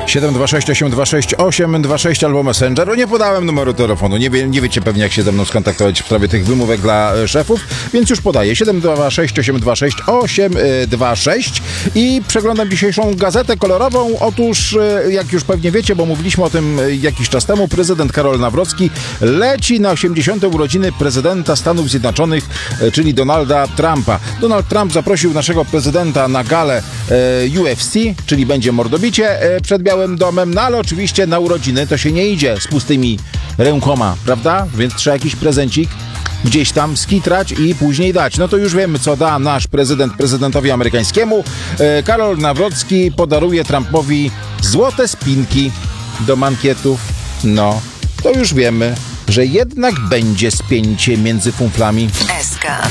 726 826 826 albo Messenger. Nie podałem numeru telefonu. Nie wiecie pewnie, jak się ze mną skontaktować w sprawie tych wymówek dla szefów, więc już podaję. 726 826 826 i przeglądam dzisiejszą gazetę kolorową. Otóż, jak już pewnie wiecie, bo mówiliśmy o tym jakiś czas temu, prezydent Karol Nawrocki leci na 80. urodziny prezydenta Stanów Zjednoczonych, czyli Donalda Trumpa. Donald Trump zaprosił naszego prezydenta na galę UFC, czyli będzie mordobicie przed Białym Domem, no ale oczywiście na urodziny to się nie idzie z pustymi rękoma, prawda? Więc trzeba jakiś prezencik gdzieś tam skitrać i później dać. No to już wiemy, co da nasz prezydent prezydentowi amerykańskiemu. Karol Nawrocki podaruje Trumpowi złote spinki do mankietów. No, to już wiemy, że jednak będzie spięcie między funflami. SK.